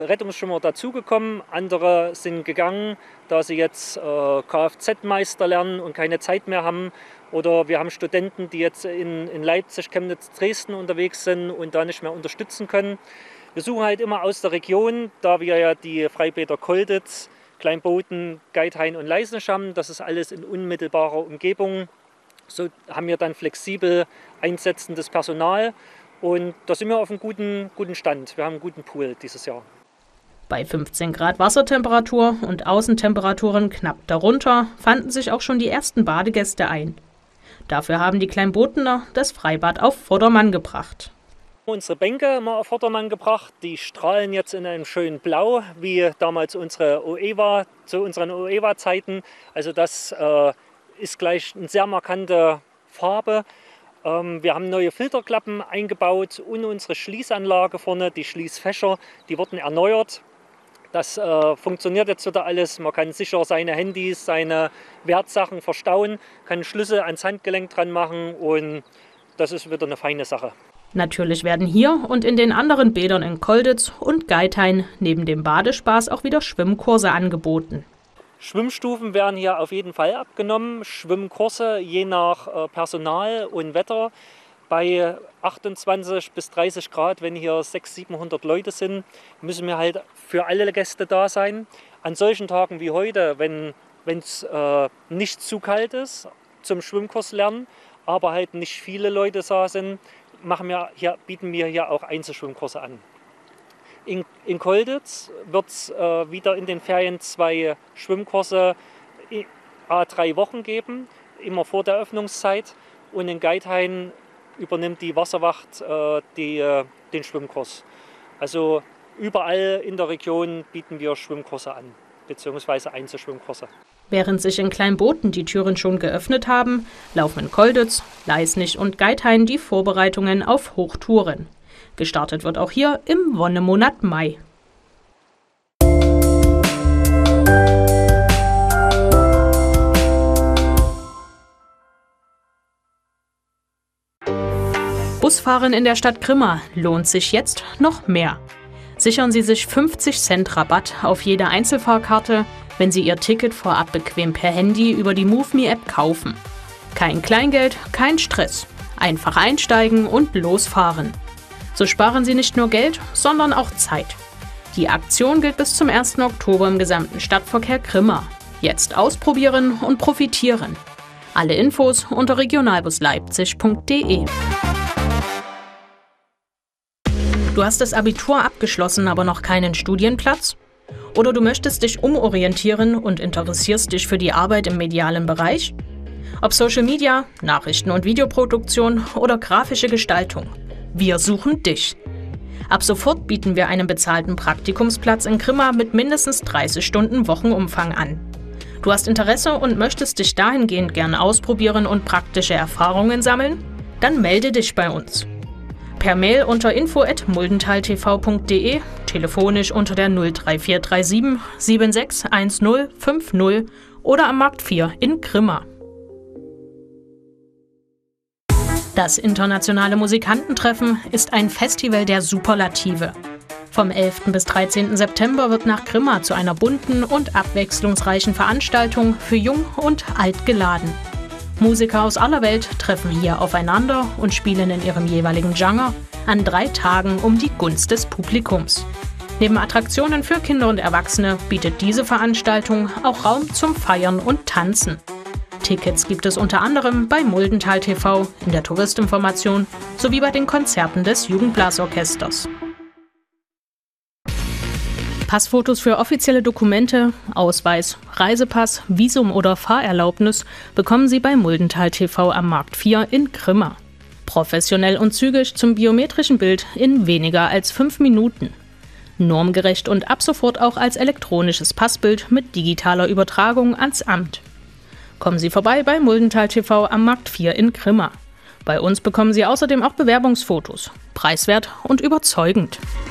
Rettungsschwimmer dazugekommen, andere sind gegangen, da sie jetzt Kfz-Meister lernen und keine Zeit mehr haben. Oder wir haben Studenten, die jetzt in Leipzig, Chemnitz, Dresden unterwegs sind und da nicht mehr unterstützen können. Wir suchen halt immer aus der Region, da wir ja die Freibäder Kolditz, Kleinboden, Geithain und Leisnisch haben. Das ist alles in unmittelbarer Umgebung. So haben wir dann flexibel einsetzendes Personal und da sind wir auf einem guten Stand. Wir haben einen guten Pool dieses Jahr. Bei 15 Grad Wassertemperatur und Außentemperaturen knapp darunter fanden sich auch schon die ersten Badegäste ein. Dafür haben die Kleinbodener das Freibad auf Vordermann gebracht. Unsere Bänke mal auf Vordermann gebracht, die strahlen jetzt in einem schönen Blau, wie damals zu unseren OEWA-Zeiten. Also das ist gleich eine sehr markante Farbe. Wir haben neue Filterklappen eingebaut und unsere Schließanlage vorne, die Schließfächer, die wurden erneuert. Das funktioniert jetzt wieder alles. Man kann sicher seine Handys, seine Wertsachen verstauen, kann Schlüssel ans Handgelenk dran machen und das ist wieder eine feine Sache. Natürlich werden hier und in den anderen Bädern in Kolditz und Geithain neben dem Badespaß auch wieder Schwimmkurse angeboten. Schwimmstufen werden hier auf jeden Fall abgenommen. Schwimmkurse je nach Personal und Wetter. Bei 28 bis 30 Grad, wenn hier 600, 700 Leute sind, müssen wir halt für alle Gäste da sein. An solchen Tagen wie heute, wenn es nicht zu kalt ist zum Schwimmkurs lernen, aber halt nicht viele Leute da sind, bieten wir hier auch Einzelschwimmkurse an. In Kolditz wird es wieder in den Ferien 2 Schwimmkurse à3 Wochen geben, immer vor der Öffnungszeit. Und in Geithain übernimmt die Wasserwacht den Schwimmkurs. Also überall in der Region bieten wir Schwimmkurse an, beziehungsweise Einzelschwimmkurse. Während sich in Kleinboden die Türen schon geöffnet haben, laufen in Kolditz, Leisnisch und Geithain die Vorbereitungen auf Hochtouren. Gestartet wird auch hier im Wonnemonat Mai. Busfahren in der Stadt Grimma lohnt sich jetzt noch mehr. Sichern Sie sich 50 Cent Rabatt auf jede Einzelfahrkarte, wenn Sie Ihr Ticket vorab bequem per Handy über die MoveMe-App kaufen. Kein Kleingeld, kein Stress. Einfach einsteigen und losfahren. So sparen Sie nicht nur Geld, sondern auch Zeit. Die Aktion gilt bis zum 1. Oktober im gesamten Stadtverkehr Grimma. Jetzt ausprobieren und profitieren. Alle Infos unter regionalbusleipzig.de. Du hast das Abitur abgeschlossen, aber noch keinen Studienplatz? Oder du möchtest dich umorientieren und interessierst dich für die Arbeit im medialen Bereich? Ob Social Media, Nachrichten- und Videoproduktion oder grafische Gestaltung. Wir suchen dich. Ab sofort bieten wir einen bezahlten Praktikumsplatz in Grimma mit mindestens 30 Stunden Wochenumfang an. Du hast Interesse und möchtest dich dahingehend gern ausprobieren und praktische Erfahrungen sammeln? Dann melde dich bei uns. Per Mail unter info@muldentaltv.de, telefonisch unter der 03437 761050 oder am Markt 4 in Grimma. Das Internationale Musikantentreffen ist ein Festival der Superlative. Vom 11. bis 13. September wird nach Grimma zu einer bunten und abwechslungsreichen Veranstaltung für Jung und Alt geladen. Musiker aus aller Welt treffen hier aufeinander und spielen in ihrem jeweiligen Genre an 3 Tagen um die Gunst des Publikums. Neben Attraktionen für Kinder und Erwachsene bietet diese Veranstaltung auch Raum zum Feiern und Tanzen. Tickets gibt es unter anderem bei Muldental TV, in der Touristinformation sowie bei den Konzerten des Jugendblasorchesters. Passfotos für offizielle Dokumente, Ausweis, Reisepass, Visum oder Fahrerlaubnis bekommen Sie bei Muldental TV am Markt 4 in Grimma. Professionell und zügig zum biometrischen Bild in weniger als 5 Minuten. Normgerecht und ab sofort auch als elektronisches Passbild mit digitaler Übertragung ans Amt. Kommen Sie vorbei bei Muldental TV am Markt 4 in Grimma. Bei uns bekommen Sie außerdem auch Bewerbungsfotos. Preiswert und überzeugend.